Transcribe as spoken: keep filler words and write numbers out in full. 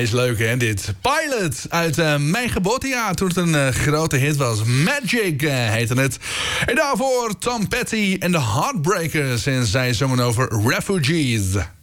Hij is leuk, hè, dit. Pilot uit uh, mijn geboortejaar, toen het een uh, grote hit was. Magic uh, heette het. En daarvoor Tom Petty en de Heartbreakers. En zij zongen over Refugees.